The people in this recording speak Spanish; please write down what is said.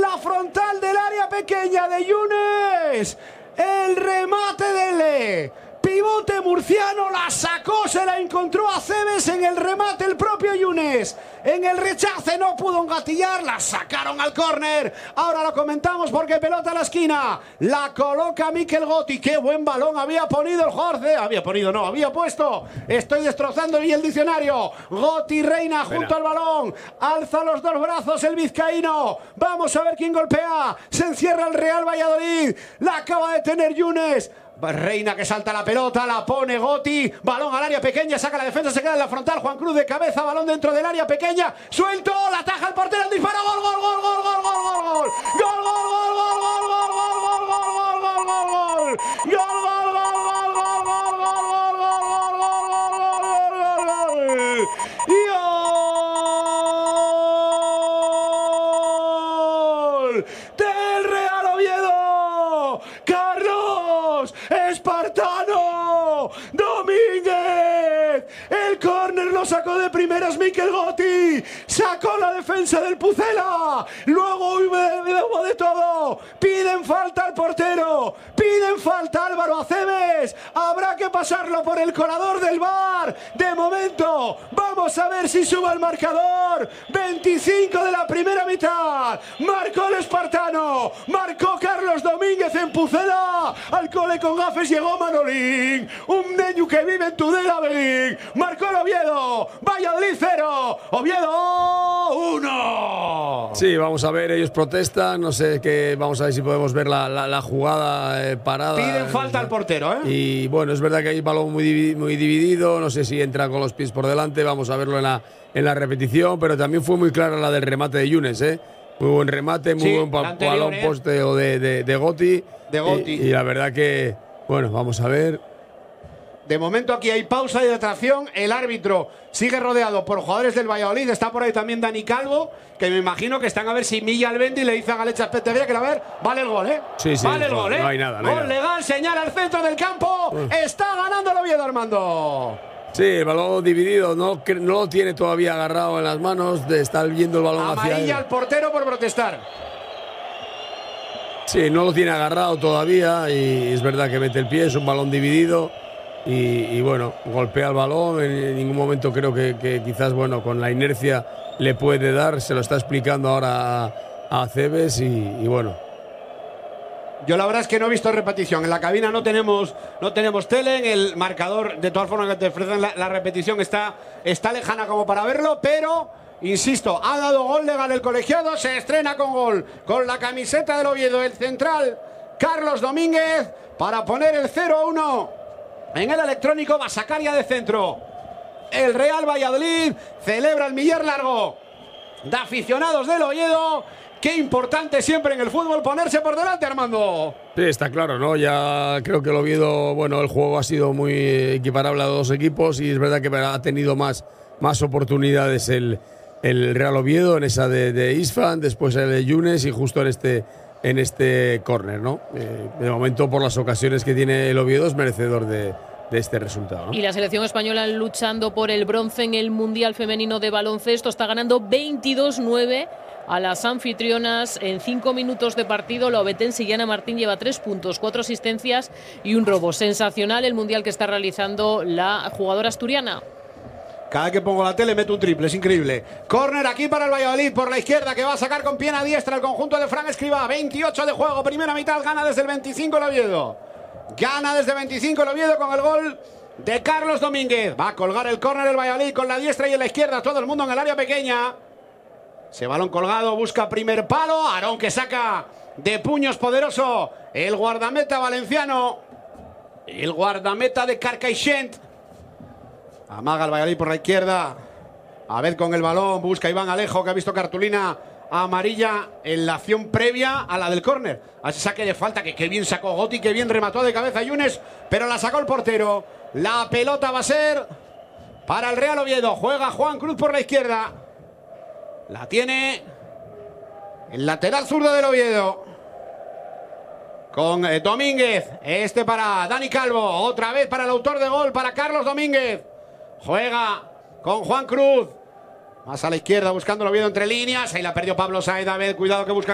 la frontal del área pequeña de Yunes. El remate del pivote murciano, la sacó, se la encontró a Cebes en el remate el propio Yunes. En el rechace no pudo engatillar, la sacaron al córner. Ahora lo comentamos porque pelota a la esquina. La coloca Mikel Gotti. Qué buen balón había ponido el Jorge. Había puesto. Estoy destrozando el diccionario. Gotti reina junto al balón. Alza los dos brazos el vizcaíno. Vamos a ver quién golpea. Se encierra el Real Valladolid. La acaba de tener Yunes. Reina que salta la pelota, la pone Gotti, balón al área pequeña, saca la defensa, se queda en la frontal, Juan Cruz de cabeza, balón dentro del área pequeña, suelto, la ataja el portero, el disparo, gol, gol, gol, gol, gol, gol, gol, gol, gol, del Real Oviedo, Carlos Espartano Domínguez. El córner lo sacó de primeras Mikel Gotti, sacó la defensa del Pucela, luego hubo de todo, piden falta al portero, piden falta a Álvaro Acebes, habrá que pasarlo por el colador del VAR. De momento vamos a ver si sube el marcador. 25 de la primera mitad, marcó el espartano, marcó Carlos Domínguez en Pucela, al cole con gafes llegó Manolín, un niño que vive en Tudela Beguín, marcó el Oviedo, Valladolid 0, Oviedo 1. Sí, vamos a ver, ellos protestan, no sé qué, vamos a ver si podemos ver la jugada parada. Piden falta al portero, ¿eh? Y bueno, es verdad que hay balón muy dividido, no sé si entra con los pies por delante, vamos a verlo en la repetición, pero también fue muy clara la del remate de Yunes, ¿eh? Muy buen remate, muy buen balón posteo de Gotti. Y la verdad que, bueno, vamos a ver. De momento aquí hay pausa y hidratación. El árbitro sigue rodeado por jugadores del Valladolid. Está por ahí también Dani Calvo, que me imagino que están a ver si Milla Albendi le dice a Galecha Espetería que a ver, vale el gol, ¿eh? Sí, vale el gol, ¿eh? No hay nada. Gol legal, señala al centro del campo. Está ganando el Oviedo, Armando. Sí, el balón dividido, no lo tiene todavía agarrado en las manos, está viendo el balón hacia él. Amarilla al portero por protestar. Sí, no lo tiene agarrado todavía y es verdad que mete el pie, es un balón dividido y bueno, golpea el balón, en ningún momento creo que quizás, bueno, con la inercia le puede dar, se lo está explicando ahora a Cebes y bueno. Yo la verdad es que no he visto repetición. En la cabina no tenemos tele. En el marcador, de todas formas, que te ofrecen la repetición está lejana como para verlo. Pero, insisto, ha dado gol legal el colegiado. Se estrena con gol. Con la camiseta del Oviedo, el central Carlos Domínguez, para poner el 0-1 en el electrónico. Va a sacar ya de centro el Real Valladolid. Celebra el millar largo de aficionados del Oviedo. Qué importante siempre en el fútbol ponerse por delante, Armando. Sí, está claro, ¿no? Ya creo que el Oviedo, bueno, el juego ha sido muy equiparable a los dos equipos y es verdad que ha tenido más oportunidades el Real Oviedo en esa de Isfan, después el de Yunes y justo en este córner, ¿no? De momento, por las ocasiones que tiene el Oviedo, es merecedor de este resultado, ¿no? Y la selección española luchando por el bronce en el Mundial Femenino de Baloncesto está ganando 22-9 a las anfitrionas en 5 minutos de partido. La obetense Yana Martín lleva 3 puntos, 4 asistencias y un robo. Sensacional el Mundial que está realizando la jugadora asturiana. Cada vez que pongo la tele meto un triple, es increíble. Córner aquí para el Valladolid por la izquierda, que va a sacar con pierna diestra el conjunto de Fran Escribá. 28 de juego, primera mitad, gana desde el 25 el Oviedo. Gana desde 25 el Oviedo con el gol de Carlos Domínguez. Va a colgar el córner el Valladolid con la diestra y en la izquierda, todo el mundo en el área pequeña. Ese balón colgado, busca primer palo. Aarón que saca de puños poderoso el guardameta valenciano. El guardameta de Carcaixent. Amaga el Valladolid por la izquierda. A ver con el balón, busca Iván Alejo, que ha visto cartulina amarilla en la acción previa a la del córner. A ese saque de falta que bien sacó Gotti, que bien remató de cabeza Yunes, pero la sacó el portero. La pelota va a ser para el Real Oviedo. Juega Juan Cruz por la izquierda. La tiene el lateral zurdo del Oviedo. Con Domínguez. Este para Dani Calvo. Otra vez para el autor de gol, para Carlos Domínguez. Juega con Juan Cruz. Más a la izquierda buscando el Oviedo entre líneas. Ahí la perdió Pablo Saez. Cuidado que buscan